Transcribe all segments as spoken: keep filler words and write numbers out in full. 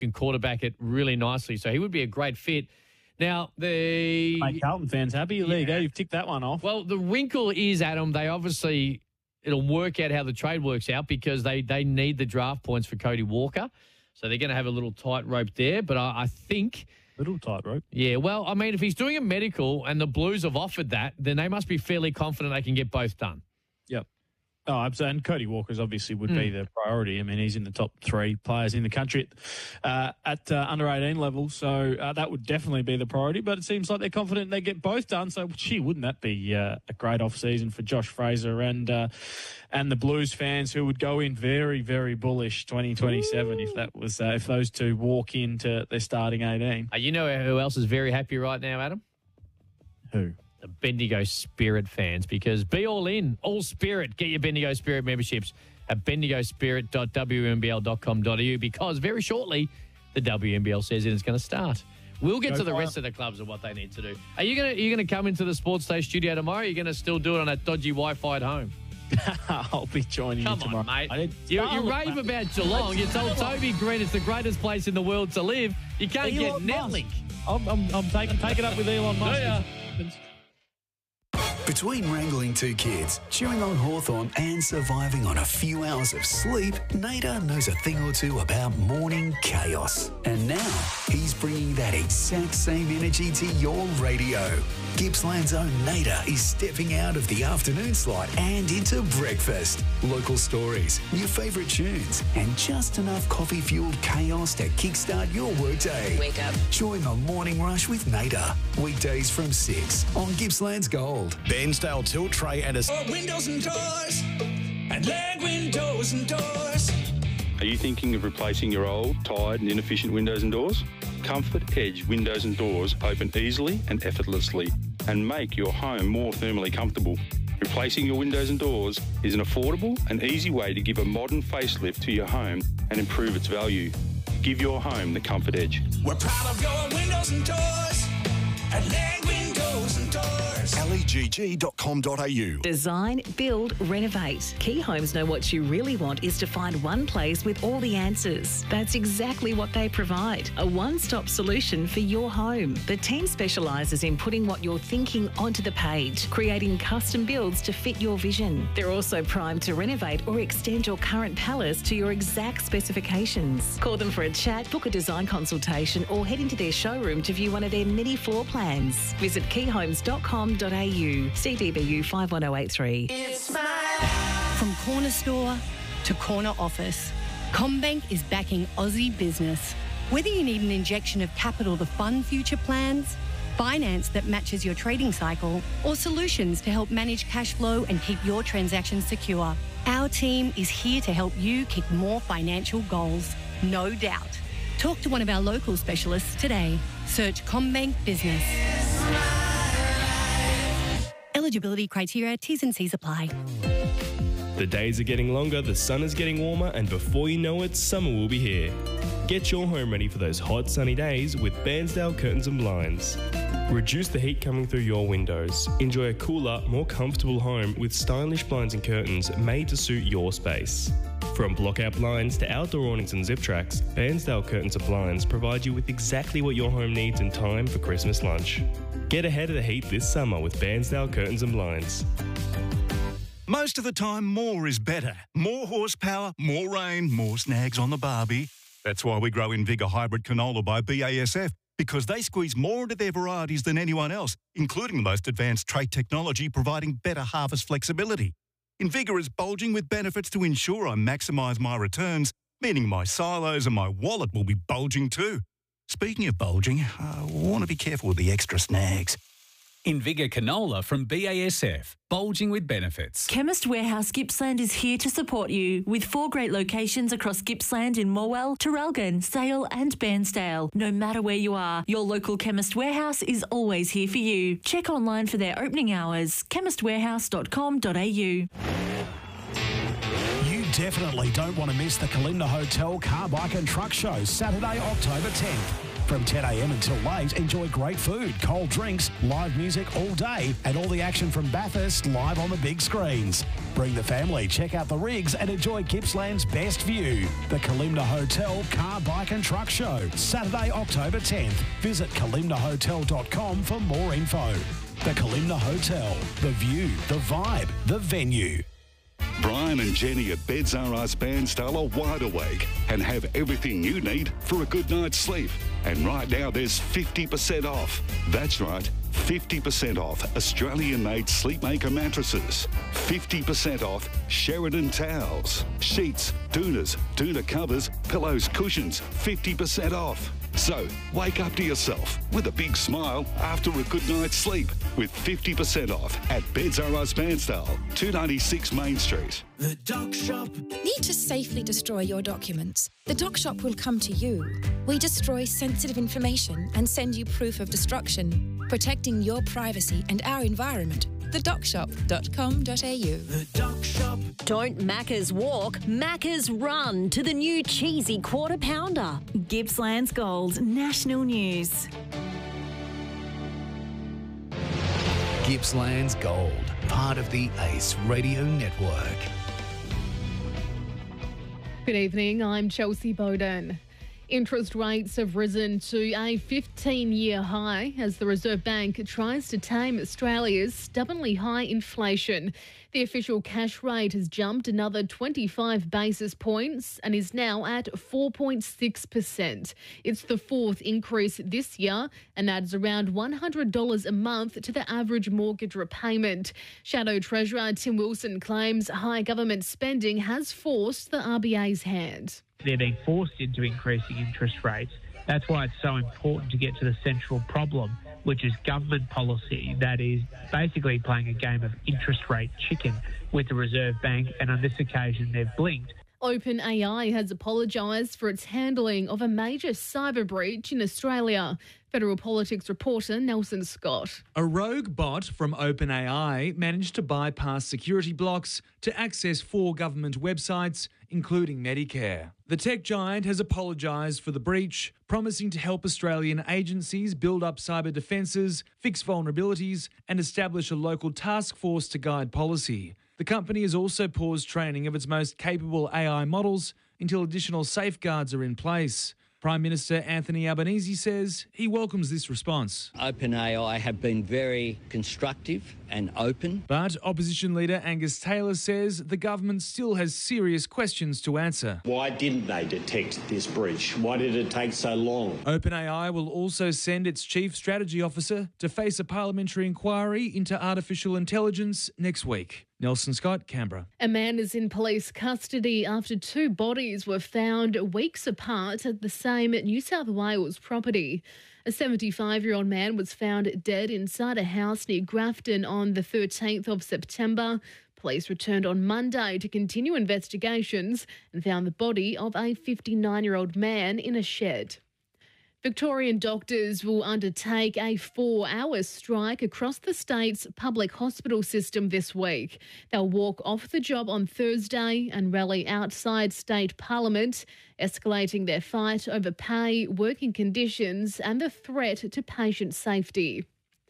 can quarterback it really nicely. So he would be a great fit. Now, the... Make Carlton fans happy. There Yeah. you go. You've ticked that one off. Well, the wrinkle is, Adam, they obviously... It'll work out how the trade works out because they, they need the draft points for Cody Walker. So they're going to have a little tightrope there. But I, I think... Little tightrope. Yeah, well, I mean, if he's doing a medical and the Blues have offered that, then they must be fairly confident they can get both done. Yep. Oh, absolutely. And Cody Walker's obviously would mm. be the priority. I mean, he's in the top three players in the country uh, at uh, under eighteen level, so uh, that would definitely be the priority. But it seems like they're confident they get both done. So, gee, wouldn't that be uh, a great off-season for Josh Fraser and uh, and the Blues fans who would go in very, very bullish twenty twenty-seven Ooh. if that was uh, if those two walk into their starting eighteen. Uh, you know who else is very happy right now, Adam? Who? The Bendigo Spirit fans, because be all in, all Spirit. Get your Bendigo Spirit memberships at bendigo spirit dot w n b l dot com dot a u because very shortly the W N B L says it's going to start. We'll get Go to the rest of the clubs and what they need to do. Are you going to are you going to come into the Sports Day studio tomorrow? Or are you going to still do it on that dodgy Wi-Fi at home? I'll be joining Come you tomorrow. on, mate. You, you rave about Geelong. You told Toby Green it's the greatest place in the world to live. You can't Elon get Netlink. I'm, I'm, I'm taking take it up with Elon Musk. Yeah. Between wrangling two kids, chewing on Hawthorn and surviving on a few hours of sleep, Nader knows a thing or two about morning chaos. And now, he's bringing that exact same energy to your radio. Gippsland's own Nader is stepping out of the afternoon slot and into breakfast. Local stories, your favourite tunes, and just enough coffee-fueled chaos to kickstart your workday. Wake up. Join the Morning Rush with Nader. Weekdays from six on Gippsland's Gold. Bairnsdale Tilt Tray and a... Oh, windows and doors, and land windows and doors. Are you thinking of replacing your old, tired and inefficient windows and doors? Comfort Edge windows and doors open easily and effortlessly and make your home more thermally comfortable. Replacing your windows and doors is an affordable and easy way to give a modern facelift to your home and improve its value. Give your home the Comfort Edge. We're proud of your windows and doors, and land windows and doors. L E G G dot com dot a u. Design, build, renovate. Key Homes know what you really want is to find one place with all the answers. That's exactly what they provide. A one-stop solution for your home. The team specialises in putting what you're thinking onto the page, creating custom builds to fit your vision. They're also primed to renovate or extend your current palace to your exact specifications. Call them for a chat, book a design consultation, or head into their showroom to view one of their many floor plans. Visit key homes dot com dot a u. C D B U five one zero eight three. It's my life. From corner store to corner office, CommBank is backing Aussie business. Whether you need an injection of capital to fund future plans, finance that matches your trading cycle, or solutions to help manage cash flow and keep your transactions secure, our team is here to help you kick more financial goals, no doubt. Talk to one of our local specialists today. Search CommBank Business. Eligibility criteria, T's and C's apply. The days are getting longer, the sun is getting warmer, and before you know it, summer will be here. Get your home ready for those hot, sunny days with Bairnsdale Curtains and Blinds. Reduce the heat coming through your windows. Enjoy a cooler, more comfortable home with stylish blinds and curtains made to suit your space. From block-out blinds to outdoor awnings and zip tracks, Bairnsdale Curtains and Blinds provide you with exactly what your home needs in time for Christmas lunch. Get ahead of the heat this summer with Bairnsdale Curtains and Blinds. Most of the time, more is better. More horsepower, more rain, more snags on the barbie. That's why we grow Invigor Hybrid Canola by B A S F, because they squeeze more into their varieties than anyone else, including the most advanced trait technology providing better harvest flexibility. Invigor is bulging with benefits to ensure I maximise my returns, meaning my silos and my wallet will be bulging too. Speaking of bulging, I want to be careful with the extra snags. Invigor Canola from B A S F, bulging with benefits. Chemist Warehouse Gippsland is here to support you with four great locations across Gippsland in Morwell, Traralgon, Sale and Bairnsdale. No matter where you are, your local Chemist Warehouse is always here for you. Check online for their opening hours, chemist warehouse dot com dot a u. You definitely don't want to miss the Kalimna Hotel Car, Bike and Truck Show, Saturday, October tenth. From ten a m until late, enjoy great food, cold drinks, live music all day, and all the action from Bathurst live on the big screens. Bring the family, check out the rigs, and enjoy Gippsland's best view. The Kalimna Hotel Car, Bike and Truck Show, Saturday, October tenth. Visit kalimna hotel dot com for more info. The Kalimna Hotel. The view, the vibe, the venue. Brian and Jenny at Beds R Us Bairnsdale are wide awake and have everything you need for a good night's sleep. And right now there's fifty percent off. That's right, fifty percent off Australian-made Sleepmaker mattresses. fifty percent off Sheridan towels, sheets, doonas, doona covers, pillows, cushions, fifty percent off. So, wake up to yourself with a big smile after a good night's sleep with fifty percent off at Beds R Us Bairnsdale, two ninety-six Main Street. The Doc Shop. Need to safely destroy your documents? The Doc Shop will come to you. We destroy sensitive information and send you proof of destruction, protecting your privacy and our environment. the doc shop dot com dot a u. The Doc Shop. Don't Macca's walk, Macca's run to the new cheesy quarter pounder. Gippsland's Gold, national news. Gippsland's Gold, part of the Ace Radio Network. Good evening, I'm Chelsea Bowden. Interest rates have risen to a fifteen-year high as the Reserve Bank tries to tame Australia's stubbornly high inflation. The official cash rate has jumped another twenty-five basis points and is now at four point six percent. It's the fourth increase this year and adds around one hundred dollars a month to the average mortgage repayment. Shadow Treasurer Tim Wilson claims high government spending has forced the R B A's hand. They're being forced into increasing interest rates. That's why it's so important to get to the central problem, which is government policy that is basically playing a game of interest rate chicken with the Reserve Bank, and on this occasion they've blinked. OpenAI has apologised for its handling of a major cyber breach in Australia. Federal Politics reporter Nelson Scott. A rogue bot from OpenAI managed to bypass security blocks to access four government websites, including Medicare. The tech giant has apologised for the breach, promising to help Australian agencies build up cyber defences, fix vulnerabilities, and establish a local task force to guide policy. The company has also paused training of its most capable A I models until additional safeguards are in place. Prime Minister Anthony Albanese says he welcomes this response. OpenAI have been very constructive and open. But opposition leader Angus Taylor says the government still has serious questions to answer. Why didn't they detect this breach? Why did it take so long? OpenAI will also send its chief strategy officer to face a parliamentary inquiry into artificial intelligence next week. Nelson Scott, Canberra. A man is in police custody after two bodies were found weeks apart at the same New South Wales property. A seventy-five-year-old man was found dead inside a house near Grafton on the thirteenth of September. Police returned on Monday to continue investigations and found the body of a fifty-nine-year-old man in a shed. Victorian doctors will undertake a four-hour strike across the state's public hospital system this week. They'll walk off the job on Thursday and rally outside state parliament, escalating their fight over pay, working conditions and the threat to patient safety.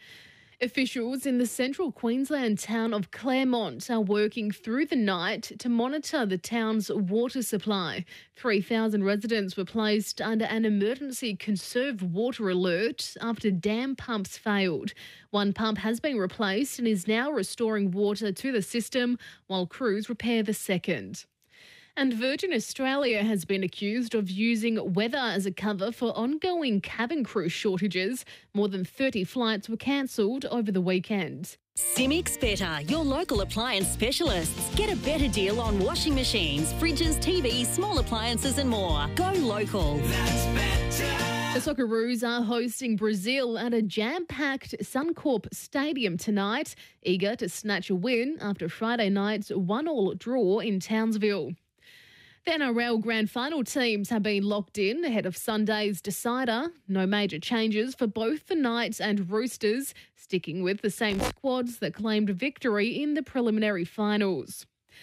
Officials in the central Queensland town of Claremont are working through the night to monitor the town's water supply. three thousand residents were placed under an emergency conserve water alert after dam pumps failed. One pump has been replaced and is now restoring water to the system while crews repair the second. And Virgin Australia has been accused of using weather as a cover for ongoing cabin crew shortages. More than thirty flights were cancelled over the weekend. Simics Better, your local appliance specialists. Get a better deal on washing machines, fridges, T Vs, small appliances and more. Go local. That's better. The Socceroos are hosting Brazil at a jam-packed Suncorp Stadium tonight, eager to snatch a win after Friday night's one-all draw in Townsville. The N R L Grand Final teams have been locked in ahead of Sunday's decider. No major changes for both the Knights and Roosters, sticking with the same squads that claimed victory in the preliminary finals.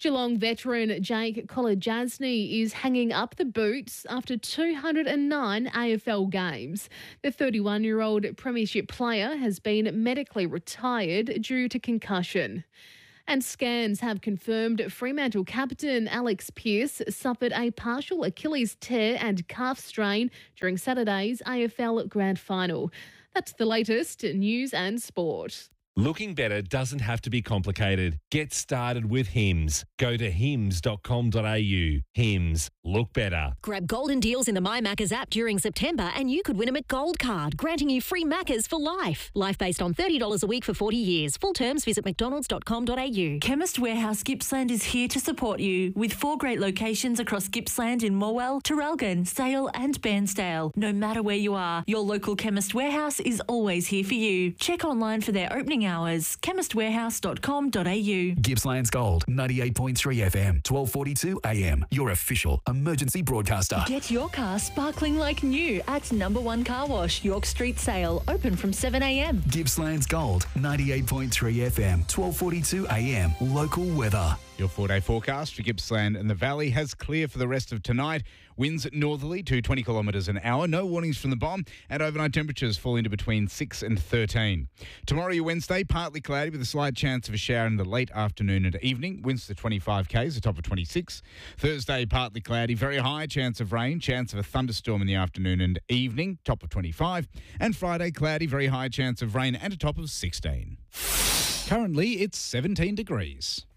Geelong veteran Jake Kolodjasny is hanging up the boots after two hundred nine A F L games. The thirty-one-year-old premiership player has been medically retired due to concussion. And scans have confirmed Fremantle captain Alex Pearce suffered a partial Achilles tear and calf strain during Saturday's A F L Grand Final. That's the latest news and sport. Looking better doesn't have to be complicated. Get started with Hims. Go to hims dot com dot a u. Hims. Look better. Grab golden deals in the My Maccas app during September and you could win a McGold card, granting you free Maccas for life. Life based on thirty dollars a week for forty years. Full terms visit mcdonalds dot com dot a u. Chemist Warehouse Gippsland is here to support you with four great locations across Gippsland in Morwell, Traralgon, Sale and Bairnsdale. No matter where you are, your local Chemist Warehouse is always here for you. Check online for their opening hours. chemist warehouse dot com dot a u. Gippsland's Gold, ninety-eight point three F M, twelve forty-two A M. Your official emergency broadcaster. Get your car sparkling like new at Number One Car Wash, York Street Sale, open from seven a m. Gippsland's Gold, ninety-eight point three F M, twelve forty-two A M. Local weather. Your four-day forecast for Gippsland and the Valley has clear for the rest of tonight. Winds northerly to twenty kilometres an hour. No warnings from the bomb. And overnight temperatures fall into between six and thirteen. Tomorrow, your Wednesday, partly cloudy with a slight chance of a shower in the late afternoon and evening. Winds to twenty-five k's, a top of twenty-six. Thursday, partly cloudy, very high chance of rain. Chance of a thunderstorm in the afternoon and evening, top of twenty-five. And Friday, cloudy, very high chance of rain and a top of sixteen. Currently, it's seventeen degrees.